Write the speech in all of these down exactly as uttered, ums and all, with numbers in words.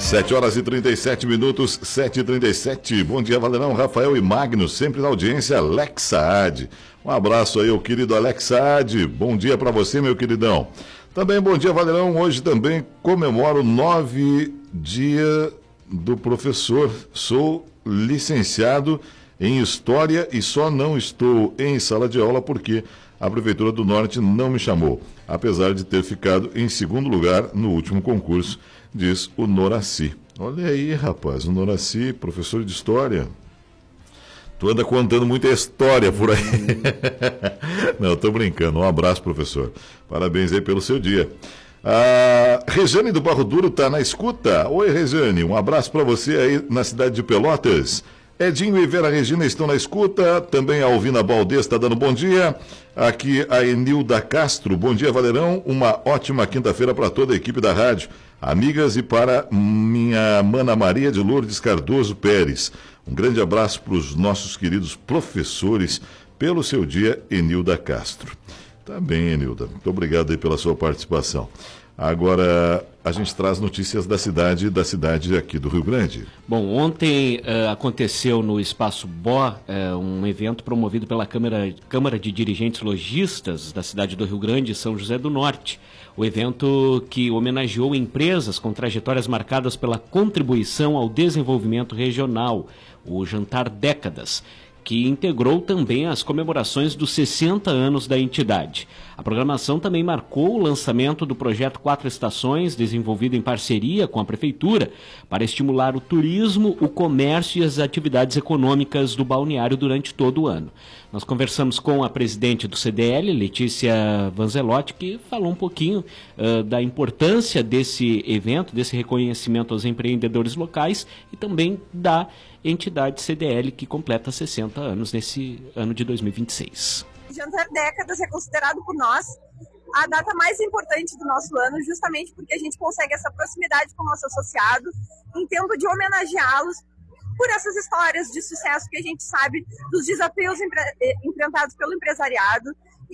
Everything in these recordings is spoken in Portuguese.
sete horas e trinta e sete minutos, sete e trinta e sete. Bom dia, Valerão, Rafael e Magno, sempre na audiência, Alex Saad. Um abraço aí, o querido Alex Saad. Bom dia para você, meu queridão. Também bom dia, Valerão. Hoje também comemoro nove dia do professor. Sou licenciado em História e só não estou em sala de aula porque a Prefeitura do Norte não me chamou, apesar de ter ficado em segundo lugar no último concurso, diz o Noraci. Olha aí, rapaz, o Noraci, professor de História. Tu anda contando muita história por aí. Não, tô brincando. Um abraço, professor. Parabéns aí pelo seu dia. A Rejane do Barro Duro tá na escuta. Oi, Rejane, um abraço para você aí na cidade de Pelotas. Edinho e Vera Regina estão na escuta. Também a Alvina Baldez está dando bom dia. Aqui a Enilda Castro. Bom dia, Valerão. Uma ótima quinta-feira para toda a equipe da rádio. Amigas e para minha mana Maria de Lourdes Cardoso Pérez. Um grande abraço para os nossos queridos professores pelo seu dia, Enilda Castro. Tá bem, Enilda. Muito obrigado aí pela sua participação. Agora, a gente traz notícias da cidade, da cidade aqui do Rio Grande. Bom, ontem uh, aconteceu no Espaço Bó uh, um evento promovido pela Câmara, Câmara de Dirigentes Lojistas da cidade do Rio Grande, São José do Norte. O evento que homenageou empresas com trajetórias marcadas pela contribuição ao desenvolvimento regional, o Jantar Décadas, que integrou também as comemorações dos sessenta anos da entidade. A programação também marcou o lançamento do projeto Quatro Estações, desenvolvido em parceria com a Prefeitura, para estimular o turismo, o comércio e as atividades econômicas do balneário durante todo o ano. Nós conversamos com a presidente do C D L, Letícia Vanzelotti, que falou um pouquinho uh, da importância desse evento, desse reconhecimento aos empreendedores locais e também da entidade C D L, que completa sessenta anos nesse ano de dois mil e vinte e seis. Jantar Décadas é considerado por nós a data mais importante do nosso ano, justamente porque a gente consegue essa proximidade com o nosso associado, em tempo de homenageá-los por essas histórias de sucesso que a gente sabe dos desafios enfrentados pelo empresariado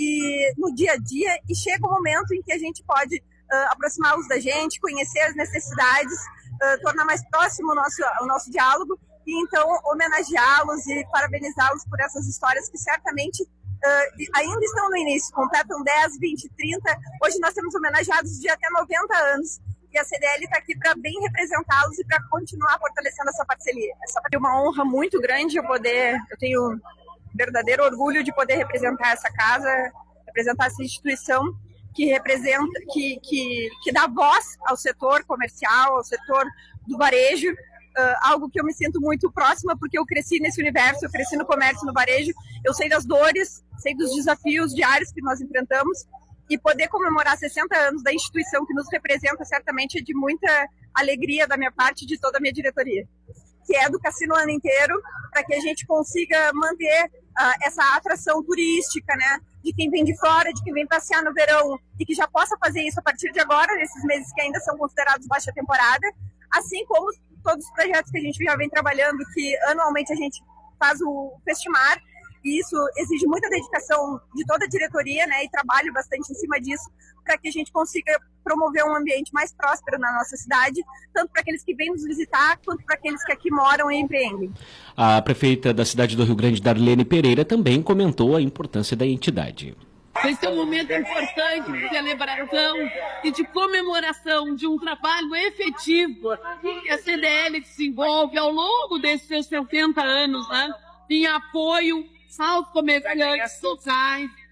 e no dia a dia, e chega o momento em que a gente pode uh, aproximá-los da gente, conhecer as necessidades, uh, tornar mais próximo o nosso, o nosso diálogo, e então homenageá-los e parabenizá-los por essas histórias que certamente uh, ainda estão no início, completam dez, vinte, trinta, hoje nós temos homenageados de até noventa anos, e a C D L está aqui para bem representá-los e para continuar fortalecendo essa parceria. Essa é uma honra muito grande eu poder, eu tenho um verdadeiro orgulho de poder representar essa casa, representar essa instituição que representa, que, que, que dá voz ao setor comercial, ao setor do varejo, Uh, algo que eu me sinto muito próxima, porque eu cresci nesse universo, eu cresci no comércio, no varejo, eu sei das dores, sei dos desafios diários que nós enfrentamos, e poder comemorar sessenta anos da instituição que nos representa certamente é de muita alegria da minha parte e de toda a minha diretoria, que é do cassino o ano inteiro, para que a gente consiga manter uh, essa atração turística, né, de quem vem de fora, de quem vem passear no verão, e que já possa fazer isso a partir de agora, nesses meses que ainda são considerados baixa temporada, assim como todos os projetos que a gente já vem trabalhando, que anualmente a gente faz o Festimar, e isso exige muita dedicação de toda a diretoria, né, e trabalho bastante em cima disso, para que a gente consiga promover um ambiente mais próspero na nossa cidade, tanto para aqueles que vêm nos visitar, quanto para aqueles que aqui moram e empreendem. A prefeita da cidade do Rio Grande, Darlene Pereira, também comentou a importância da entidade. Esse é um momento importante de celebração e de comemoração de um trabalho efetivo que a C D L desenvolve ao longo desses seus sessenta anos, né, em apoio aos comerciantes locais,